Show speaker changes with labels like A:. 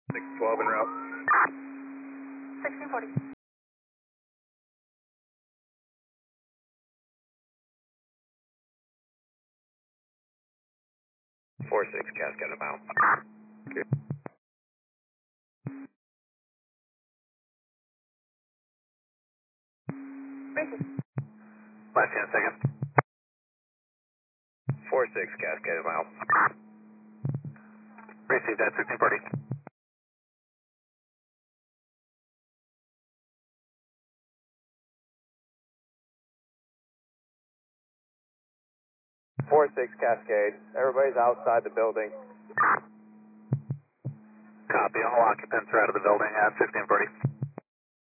A: 612 en route.
B: 1640.
A: 46 Cascade about. Okay.
B: Racing.
A: Last 10 seconds. 46 Cascade about. Received that 1640. 46 Cascade. Everybody's outside the building. Copy. All occupants are out of the building at 1540.